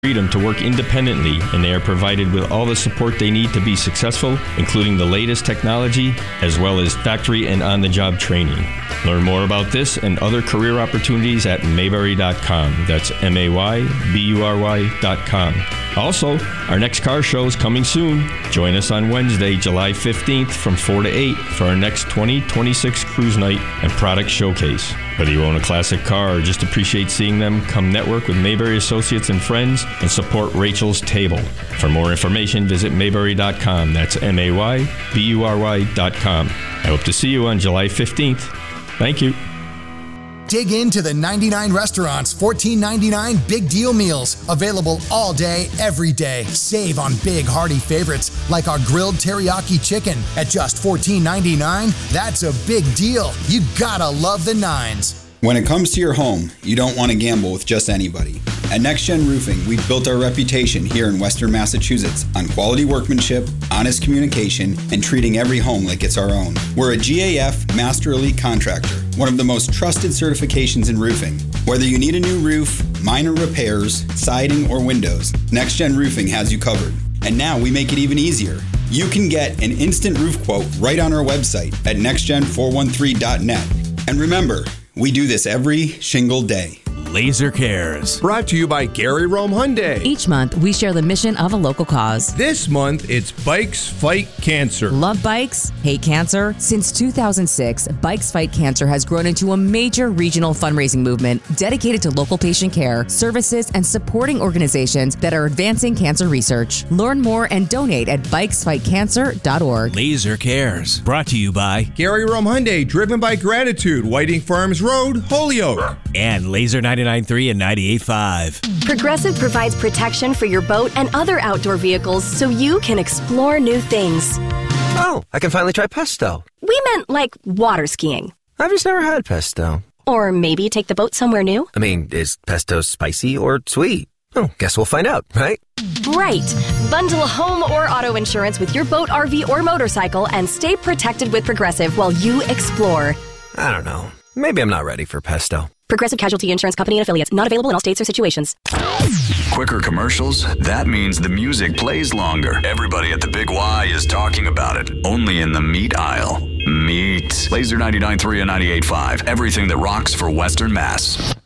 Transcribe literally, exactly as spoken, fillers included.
freedom to work independently, and they are provided with all the support they need to be successful, including the latest technology, as well as factory and on-the-job training. Learn more about this and other career opportunities at maybury dot com. That's M A Y B U R Y dot com. Also, our next car show is coming soon. Join us on Wednesday, July fifteenth from four to eight for our next twenty twenty-six Cruise Night and Product Showcase. Whether you own a classic car or just appreciate seeing them, come network with Maybury Associates and Friends and support Rachel's Table. For more information, visit maybury dot com. That's M A Y B U R Y dot com. I hope to see you on July fifteenth. Thank you. Dig into the ninety-nine Restaurants fourteen ninety-nine Big Deal Meals. Available all day, every day. Save on big, hearty favorites like our grilled teriyaki chicken at just fourteen ninety-nine. That's a big deal. You gotta love the nines. When it comes to your home, you don't want to gamble with just anybody. At NextGen Roofing, we've built our reputation here in Western Massachusetts on quality workmanship, honest communication, and treating every home like it's our own. We're a G A F Master Elite Contractor, one of the most trusted certifications in roofing. Whether you need a new roof, minor repairs, siding, or windows, NextGen Roofing has you covered. And now we make it even easier. You can get an instant roof quote right on our website at next gen four one three dot net. And remember, we do this every shingle day. Laser Cares. Brought to you by Gary Rome Hyundai. Each month, we share the mission of a local cause. This month, it's Bikes Fight Cancer. Love bikes? Hate cancer? Since two thousand six, Bikes Fight Cancer has grown into a major regional fundraising movement dedicated to local patient care, services, and supporting organizations that are advancing cancer research. Learn more and donate at bikes fight cancer dot org. Laser Cares. Brought to you by Gary Rome Hyundai, driven by gratitude, Whiting Farms Road, Holyoke. And Laser ninety-nine point three and ninety-eight point five. Progressive provides protection for your boat and other outdoor vehicles so you can explore new things. Oh, I can finally try pesto. We meant like water skiing. I've just never had pesto. Or maybe take the boat somewhere new. I mean, is pesto spicy or sweet? Oh, guess we'll find out, right? Right. Bundle home or auto insurance with your boat, R V, or motorcycle and stay protected with Progressive while you explore. I don't know. Maybe I'm not ready for pesto. Progressive Casualty Insurance Company and Affiliates. Not available in all states or situations. Quicker commercials? That means the music plays longer. Everybody at the Big Y is talking about it. Only in the meat aisle. Meat. Laser ninety-nine point three and ninety-eight point five. Everything that rocks for Western Mass.